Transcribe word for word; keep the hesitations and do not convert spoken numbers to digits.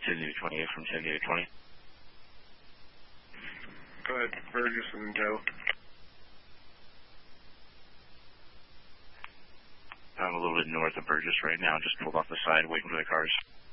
San Diego twenty-eight from San Diego twenty. Go ahead, Burgess and Joe. I'm a little bit north of Burgess right now, just pulled off the side, waiting for the cars.